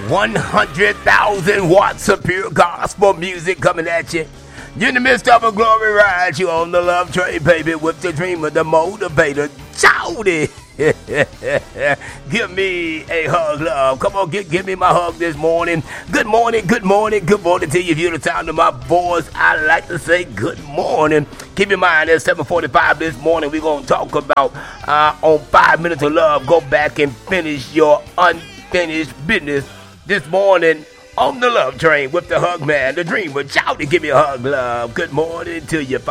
100,000 watts of pure gospel music coming at you. You're in the midst of a glory ride. You on the love train, baby, with the dreamer, the motivator, Jody. Give me a hug, love. Come on, give me my hug this morning. Good morning, good morning, good morning to you. If you're the sound of my voice, I like to say good morning. Keep in mind, at 7:45 this morning, we're going to talk about on 5 Minutes of Love. Go back and finish your unfinished business this morning on the love train with the hug man, the dreamer. Shout to give me a hug, love. Good morning to you.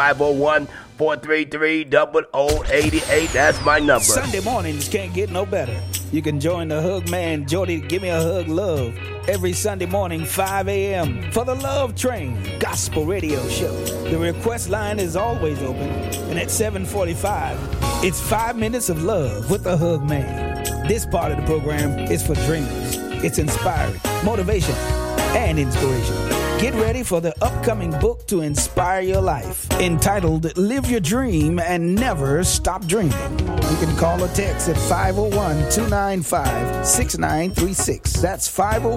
501-433-0088. That's my number. Sunday mornings can't get no better. You can join the hug man, Jody, give me a hug, love, every Sunday morning, 5 a.m. for the Love Train Gospel Radio Show. The request line is always open, and at 7:45, it's 5 Minutes of Love with the hug man. This part of the program is for dreamers. It's inspiring, motivation, and inspiration. Get ready for the upcoming book to inspire your life, entitled Live Your Dream and Never Stop Dreaming. You can call or text at 501-295-6936. That's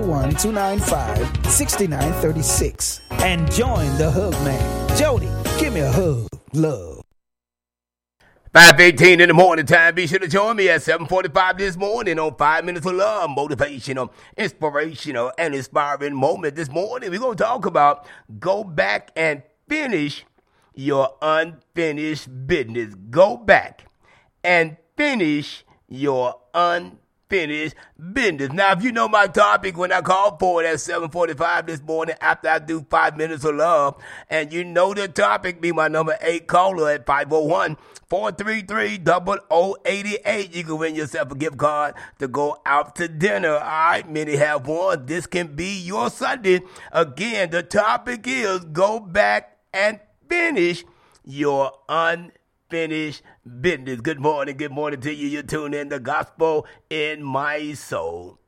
501-295-6936. And join the hug man. Jody, give me a hug, love. 5:18 in the morning time. Be sure to join me at 7:45 this morning on 5 Minutes of Love, motivational, inspirational, and inspiring moment. This morning, we're going to talk about go back and finish your unfinished business. Go back and finish your unfinished business. Now, if you know my topic when I call for it at 7:45 this morning after I do 5 Minutes of Love, and you know the topic, be my number 8 caller at 501-433-0088. You can win yourself a gift card to go out to dinner. All right, many have one. This can be your Sunday. Again, the topic is go back and finish your unfinished business. Good morning to you. You're tuning in the Gospel in My Soul.